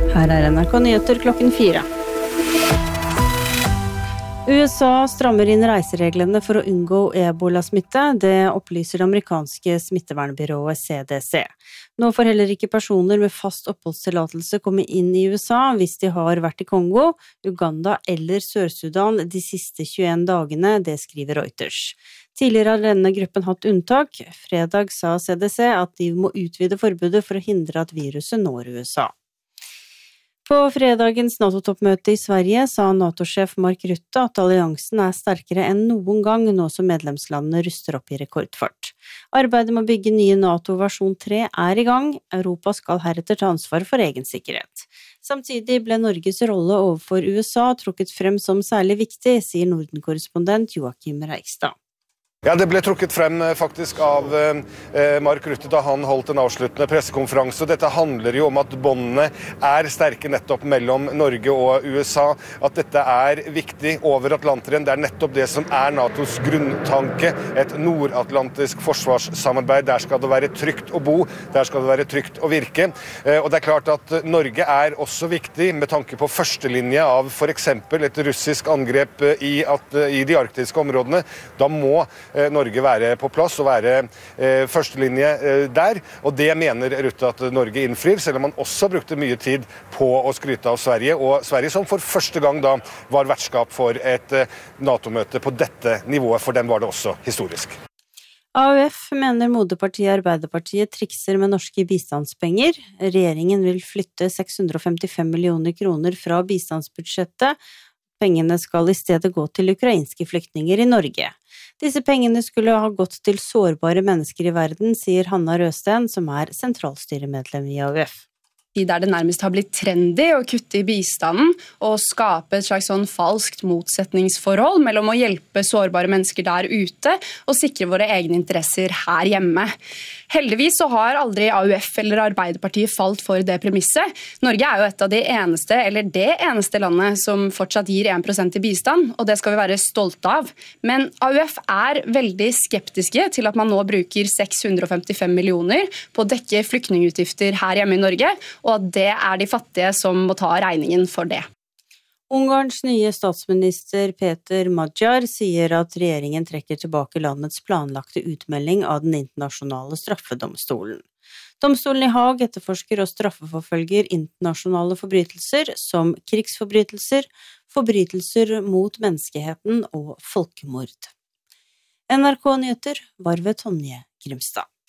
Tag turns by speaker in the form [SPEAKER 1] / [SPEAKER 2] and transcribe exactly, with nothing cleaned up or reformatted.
[SPEAKER 1] Her er N R K Nyheter klokken fire. U S A strammer inn reisereglene for å unngå ebola-smitte, det opplyser det amerikanske smittevernbyrået C D C. Nå får heller ikke personer med fast oppholdstillatelse komme inn i U S A hvis de har vært i Kongo, Uganda eller Sør-Sudan de siste tjueen dagene, det skriver Reuters. Tidligere har denne gruppen hatt unntak. Fredag sa C D C at de må utvide forbudet for å hindre at viruset når U S A. På fredagens NATO-toppmøte i Sverige sa NATO-sjef Mark Rutte at alliansen er sterkere enn noen gang nå som medlemslandene ruster opp i rekordfart. Arbeidet med å bygge nye NATO versjon tre er i gang. Europa skal heretter ta ansvar for egen sikkerhet. Samtidig ble Norges rolle overfor U S A trukket frem som særlig viktig, sier Norden-korrespondent Joakim Reigstad.
[SPEAKER 2] Ja, det ble trukket frem faktisk av eh, Mark Rutte da han holdt en avsluttende pressekonferanse. Dette handler jo om at båndene er sterke nettopp mellom Norge og U S A. At dette er viktig over Atlanteren. Det er nettopp det som er NATOs grunntanke. Et nordatlantisk forsvarssamarbeid. Der skal det være trygt å bo. Der skal det være trygt å virke. Eh, og det er klart at Norge er også viktig med tanke på førstelinje av for eksempel et russisk angrep i, at, i de arktiske områdene. Da må Norge være på plass og være eh, førstelinje eh, der, og det mener Rutte at Norge innfrir, selv om man også brukte mye tid på å skryte av Sverige, og Sverige som for første gang da var vertskap for et eh, NATO-møte på dette nivået, for dem var det også historisk.
[SPEAKER 1] A U F mener moderpartiet Arbeiderpartiet trikser med norske bistandspenger. Regjeringen vil flytte seks hundre og femtifem millioner kroner fra bistandsbudsjettet. Pengene skal i stedet gå til ukrainske flyktninger i Norge. Disse pengene skulle ha gått til sårbare mennesker i verden, sier Hanna Røsten, som er sentralstyremedlem i A U F.
[SPEAKER 3] Der det nærmest har blitt trendy å kutte i bistanden og skape et slags sånn falskt motsetningsforhold mellom å hjelpe sårbare mennesker der ute og sikre våre egne interesser her hjemme. Heldigvis så har aldri A U F eller Arbeiderpartiet falt for det premisset. Norge er jo et av de eneste, eller det eneste landet som fortsatt gir én prosent i bistand, og det skal vi være stolte av. Men A U F er veldig skeptiske til at man nå bruker seks hundre og femtifem millioner på å dekke flyktningutgifter her hjemme i Norge, og at det er de fattige som må ta regningen for det.
[SPEAKER 1] Ungarns nye statsminister Peter Magyar sier at regjeringen trekker tilbake landets planlagte utmelding av den internasjonale straffedomstolen. Domstolen i Haag etterforsker og straffeforfølger internasjonale forbrytelser som krigsforbrytelser, forbrytelser mot menneskeheten og folkemord. N R K Nyheter var ved Tonje Grimstad.